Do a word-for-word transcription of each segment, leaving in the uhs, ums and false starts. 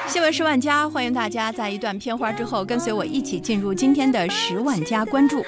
新闻十万加，欢迎大家在一段片花之后，跟随我一起进入今天的十万加关注。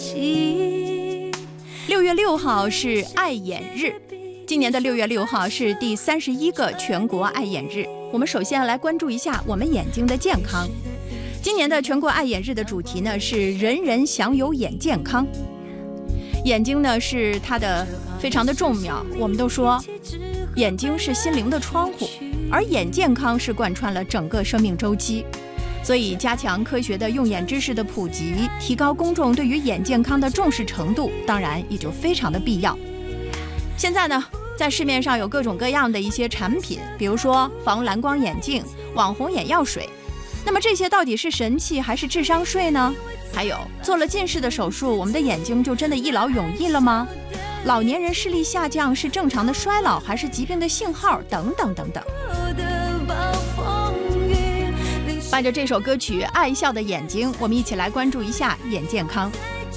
六月六号是爱眼日，今年的六月六号是第三十一个全国爱眼日。我们首先来关注一下我们眼睛的健康。今年的全国爱眼日的主题呢是人人享有眼健康。眼睛呢是它的非常的重要，我们都说眼睛是心灵的窗户，而眼健康是贯穿了整个生命周期。所以加强科学的用眼知识的普及，提高公众对于眼健康的重视程度，当然也就非常的必要。现在呢，在市面上有各种各样的一些产品，比如说防蓝光眼镜、网红眼药水，那么这些到底是神器还是智商税呢？还有做了近视的手术，我们的眼睛就真的一劳永逸了吗？老年人视力下降是正常的衰老还是疾病的信号？等等等等。伴着这首歌曲《爱笑的眼睛》，我们一起来关注一下眼健康。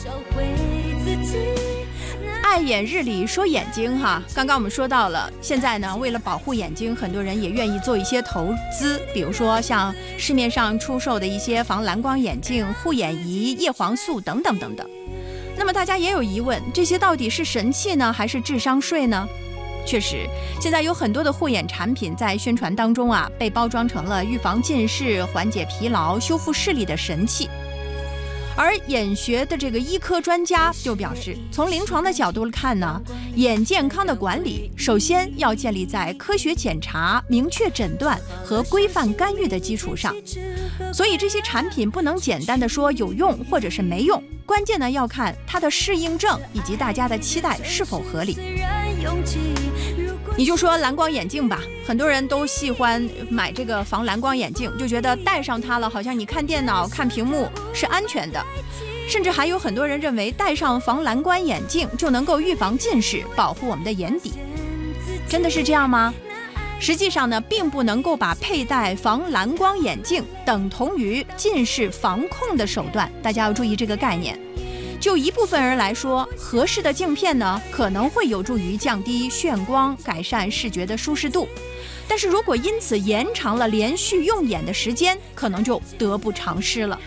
爱眼日里说眼睛哈，刚刚我们说到了，现在呢，为了保护眼睛，很多人也愿意做一些投资，比如说像市面上出售的一些防蓝光眼镜、护眼仪、叶黄素等等等等。那么大家也有疑问，这些到底是神器呢，还是智商税呢？确实，现在有很多的护眼产品在宣传当中啊，被包装成了预防近视、缓解疲劳、修复视力的神器。而眼学的这个医科专家就表示，从临床的角度看呢，眼健康的管理首先要建立在科学检查、明确诊断和规范干预的基础上。所以这些产品不能简单的说有用或者是没用，关键呢要看它的适应症以及大家的期待是否合理。你就说蓝光眼镜吧，很多人都喜欢买这个防蓝光眼镜，就觉得戴上它了，好像你看电脑、看屏幕是安全的。甚至还有很多人认为戴上防蓝光眼镜就能够预防近视，保护我们的眼底。真的是这样吗？实际上呢，并不能够把佩戴防蓝光眼镜等同于近视防控的手段，大家要注意这个概念。就一部分人来说，合适的镜片呢，可能会有助于降低眩光，改善视觉的舒适度。但是如果因此延长了连续用眼的时间，可能就得不偿失了。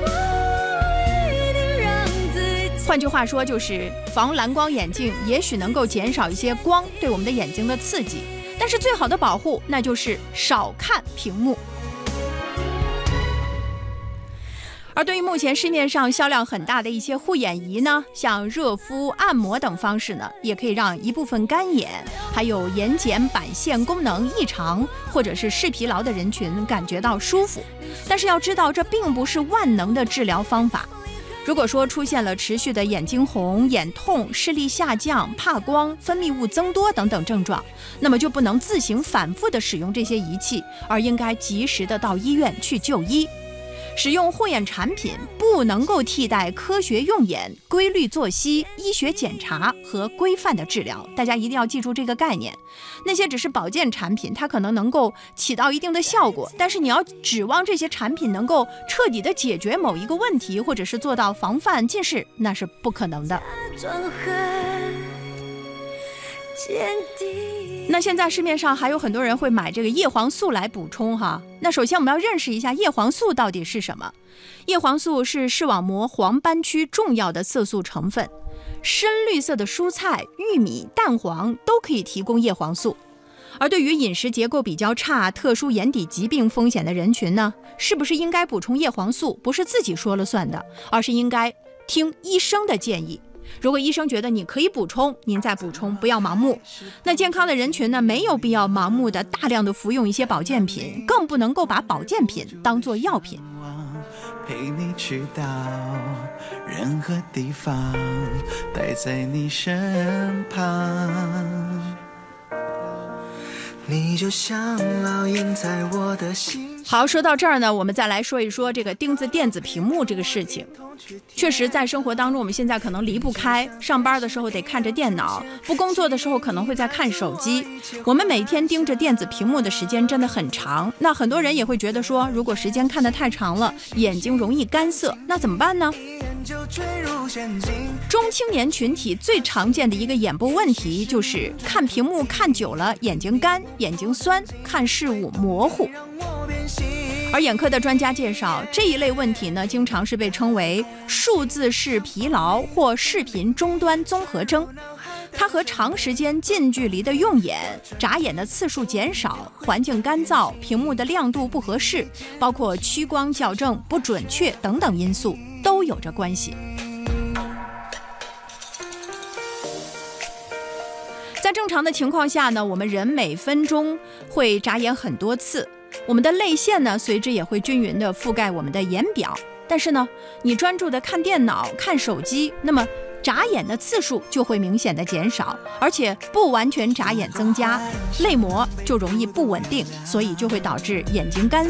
换句话说，就是防蓝光眼镜也许能够减少一些光对我们的眼睛的刺激，但是最好的保护那就是少看屏幕。而对于目前市面上销量很大的一些护眼仪呢，像热敷、按摩等方式呢，也可以让一部分干眼还有眼睑板线功能异常或者是视疲劳的人群感觉到舒服。但是要知道，这并不是万能的治疗方法。如果说出现了持续的眼睛红、眼痛、视力下降、怕光、分泌物增多等等症状，那么就不能自行反复的使用这些仪器，而应该及时的到医院去就医。使用护眼产品不能够替代科学用眼、规律作息、医学检查和规范的治疗，大家一定要记住这个概念。那些只是保健产品，它可能能够起到一定的效果，但是你要指望这些产品能够彻底的解决某一个问题，或者是做到防范近视，那是不可能的。那现在市面上还有很多人会买这个叶黄素来补充哈。那首先我们要认识一下叶黄素到底是什么。叶黄素是视网膜黄斑区重要的色素成分，深绿色的蔬菜、玉米、蛋黄都可以提供叶黄素。而对于饮食结构比较差、特殊眼底疾病风险的人群呢，是不是应该补充叶黄素，不是自己说了算的，而是应该听医生的建议。如果医生觉得你可以补充，您再补充，不要盲目。那健康的人群呢，没有必要盲目的大量的服用一些保健品，更不能够把保健品当作药品。 陪你去到任何地方，待在你身旁，你就像烙印在我的心。 好，说到这儿呢，我们再来说一说这个钉子电子屏幕这个事情。确实在生活当中，我们现在可能离不开，上班的时候得看着电脑，不工作的时候可能会在看手机。我们每天盯着电子屏幕的时间真的很长，那很多人也会觉得说，如果时间看得太长了，眼睛容易干涩，那怎么办呢？中青年群体最常见的一个眼部问题就是看屏幕看久了眼睛干、眼睛酸，看事物模糊。 而眼科的专家介绍，这一类问题呢，经常是被称为数字视疲劳或视频终端综合征。它和长时间近距离的用眼、眨眼的次数减少、环境干燥、屏幕的亮度不合适，包括屈光校正不准确等等因素都有着关系。在正常的情况下呢，我们人每分钟会眨眼很多次，我们的泪腺呢随之也会均匀地覆盖我们的眼表。但是呢，你专注地看电脑、看手机，那么眨眼的次数就会明显的减少，而且不完全眨眼增加，泪膜就容易不稳定，所以就会导致眼睛干